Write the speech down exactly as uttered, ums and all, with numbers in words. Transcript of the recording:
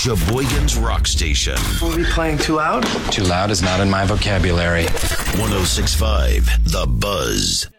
Sheboygan's Rock Station. Will we be playing too loud? Too loud is not in my vocabulary. one oh six point five The Buzz.